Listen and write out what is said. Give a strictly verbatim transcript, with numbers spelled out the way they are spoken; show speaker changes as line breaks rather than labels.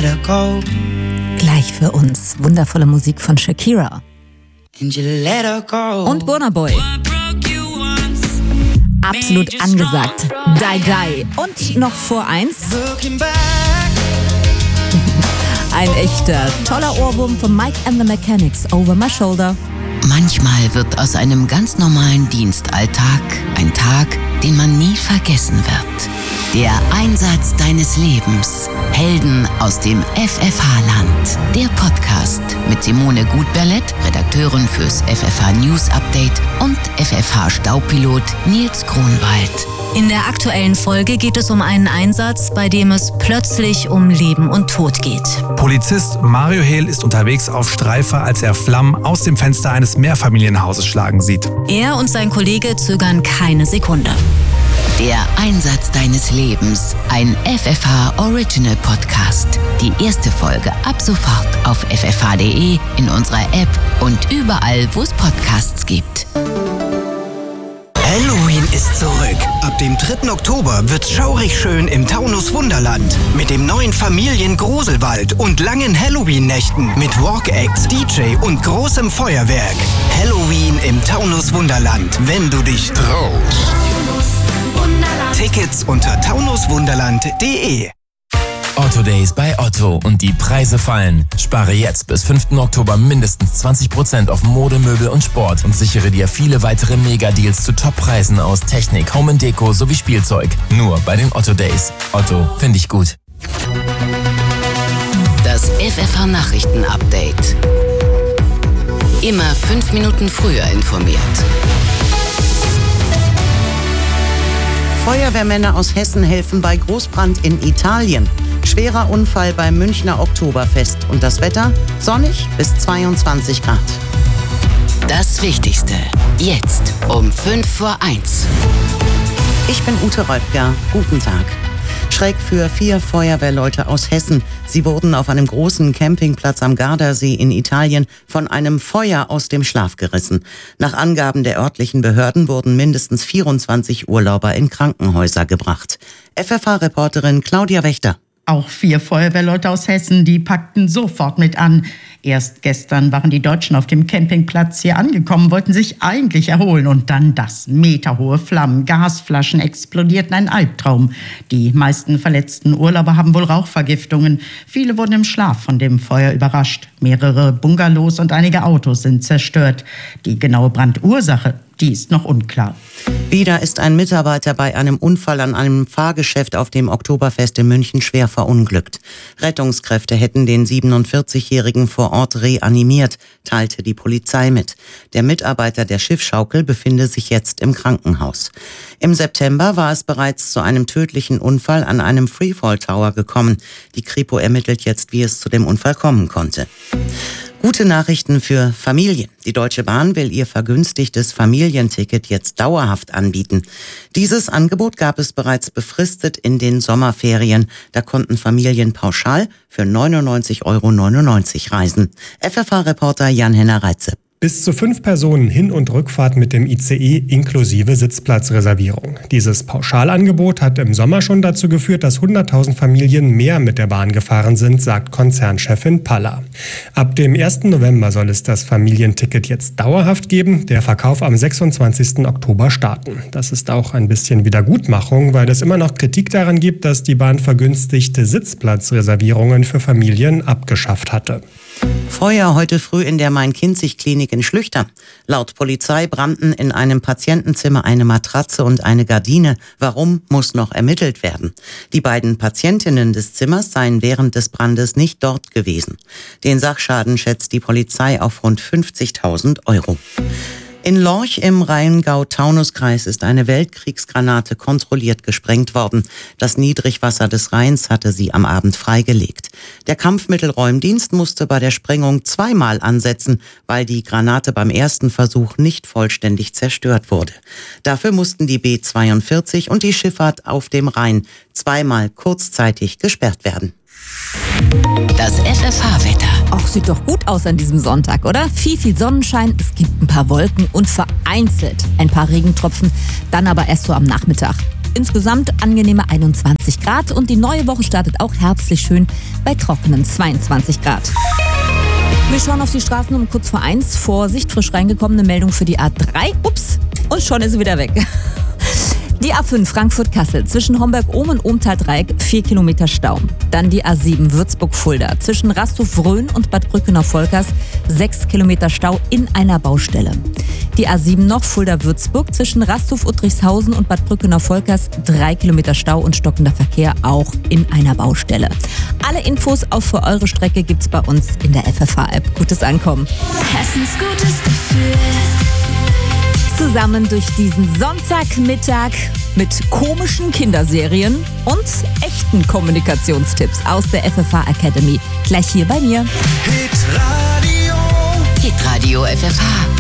her go.
Gleich für uns wundervolle Musik von Shakira.
And you let her go.
Und Burna Boy. Absolut angesagt. Die Die. Und noch vor eins. Ein echter, toller Ohrwurm von Mike and the Mechanics, Over My Shoulder.
Manchmal wird aus einem ganz normalen Dienstalltag ein Tag, den man nie vergessen wird. Der Einsatz deines Lebens. Helden aus dem F F H-Land. Der Podcast mit Simone Gutberlet, Redakteurin fürs F F H News Update, und F F H-Staupilot Nils Kronwald.
In der aktuellen Folge geht es um einen Einsatz, bei dem es plötzlich um Leben und Tod geht.
Polizist Mario Hehl ist unterwegs auf Streife, als er Flammen aus dem Fenster eines Mehrfamilienhauses schlagen sieht.
Er und sein Kollege zögern keine Sekunde.
Der Einsatz deines Lebens, ein F F H Original Podcast. Die erste Folge ab sofort auf f f h punkt d e, in unserer App und überall, wo es Podcasts gibt.
Halloween ist zurück. Ab dem dritten Oktober wird's schaurig schön im Taunus Wunderland. Mit dem neuen Familiengruselwald und langen Halloween-Nächten mit Walk-Acts, D J und großem Feuerwerk. Halloween im Taunus Wunderland, wenn du dich traust. Tickets unter taunus wunderland punkt d e.
Otto Days bei Otto und die Preise fallen. Spare jetzt bis fünften Oktober mindestens zwanzig Prozent auf Mode, Möbel und Sport und sichere dir viele weitere Mega-Deals zu Top-Preisen aus Technik, Home and Deko sowie Spielzeug. Nur bei den Otto Days. Otto, finde ich gut.
Das F F H-Nachrichten-Update. Immer fünf Minuten früher informiert.
Feuerwehrmänner aus Hessen helfen bei Großbrand in Italien. Schwerer Unfall beim Münchner Oktoberfest. Und das Wetter? Sonnig bis zweiundzwanzig Grad.
Das Wichtigste. Jetzt um fünf vor eins.
Ich bin Ute Röttger. Guten Tag. Schreck für vier Feuerwehrleute aus Hessen. Sie wurden auf einem großen Campingplatz am Gardasee in Italien von einem Feuer aus dem Schlaf gerissen. Nach Angaben der örtlichen Behörden wurden mindestens vierundzwanzig Urlauber in Krankenhäuser gebracht. F F H-Reporterin Claudia Wächter.
Auch vier Feuerwehrleute aus Hessen, die packten sofort mit an. Erst gestern waren die Deutschen auf dem Campingplatz hier angekommen, wollten sich eigentlich erholen. Und dann das: meterhohe Flammen, Gasflaschen explodierten, ein Albtraum. Die meisten verletzten Urlauber haben wohl Rauchvergiftungen. Viele wurden im Schlaf von dem Feuer überrascht. Mehrere Bungalows und einige Autos sind zerstört. Die genaue Brandursache, die ist noch unklar.
Wieder ist ein Mitarbeiter bei einem Unfall an einem Fahrgeschäft auf dem Oktoberfest in München schwer verunglückt. Rettungskräfte hätten den siebenundvierzigjährigen vor Ort reanimiert, teilte die Polizei mit. Der Mitarbeiter der Schiffschaukel befinde sich jetzt im Krankenhaus. Im September war es bereits zu einem tödlichen Unfall an einem Freefall Tower gekommen. Die Kripo ermittelt jetzt, wie es zu dem Unfall kommen konnte. Gute Nachrichten für Familien. Die Deutsche Bahn will ihr vergünstigtes Familienticket jetzt dauerhaft anbieten. Dieses Angebot gab es bereits befristet in den Sommerferien. Da konnten Familien pauschal für neunundneunzig Euro neunundneunzig reisen. F F H-Reporter Jan-Henner Reitze.
Bis zu fünf Personen Hin- und Rückfahrt mit dem I C E inklusive Sitzplatzreservierung. Dieses Pauschalangebot hat im Sommer schon dazu geführt, dass hunderttausend Familien mehr mit der Bahn gefahren sind, sagt Konzernchefin Palla. Ab dem ersten November soll es das Familienticket jetzt dauerhaft geben, der Verkauf am sechsundzwanzigsten Oktober starten. Das ist auch ein bisschen Wiedergutmachung, weil es immer noch Kritik daran gibt, dass die Bahn vergünstigte Sitzplatzreservierungen für Familien abgeschafft hatte.
Feuer heute früh in der Main-Kinzig-Klinik in Schlüchtern. Laut Polizei brannten in einem Patientenzimmer eine Matratze und eine Gardine. Warum, muss noch ermittelt werden. Die beiden Patientinnen des Zimmers seien während des Brandes nicht dort gewesen. Den Sachschaden schätzt die Polizei auf rund fünfzigtausend Euro. In Lorch im Rheingau-Taunus-Kreis ist eine Weltkriegsgranate kontrolliert gesprengt worden. Das Niedrigwasser des Rheins hatte sie am Abend freigelegt. Der Kampfmittelräumdienst musste bei der Sprengung zweimal ansetzen, weil die Granate beim ersten Versuch nicht vollständig zerstört wurde. Dafür mussten die B zweiundvierzig und die Schifffahrt auf dem Rhein zweimal kurzzeitig gesperrt werden.
Das F F H-Wetter.
Auch sieht doch gut aus an diesem Sonntag, oder? Viel, viel Sonnenschein, es gibt ein paar Wolken und vereinzelt ein paar Regentropfen, dann aber erst so am Nachmittag. insgesamt angenehme einundzwanzig Grad und die neue Woche startet auch herbstlich schön bei trockenen zweiundzwanzig Grad. Wir schauen auf die Straßen um kurz vor eins. Vorsicht, frisch reingekommene Meldung für die A drei. Ups, und schon ist sie wieder weg. Die A fünf Frankfurt-Kassel zwischen Homberg-Ohm und Ohmtal-Dreieck vier Kilometer Stau. Dann die A sieben Würzburg-Fulda zwischen Rastow-Rhön und Bad Brückener-Volkers sechs Kilometer Stau in einer Baustelle. Die A sieben noch Fulda-Würzburg zwischen Rastow-Uttrichshausen und Bad Brückener-Volkers drei Kilometer Stau und stockender Verkehr auch in einer Baustelle. Alle Infos auch für eure Strecke gibt's bei uns in der F F H-App. Gutes Ankommen.
Hessens gutes Gefühl.
Zusammen durch diesen Sonntagmittag mit komischen Kinderserien und echten Kommunikationstipps aus der F F H Academy. Gleich hier bei mir.
Hitradio F F H.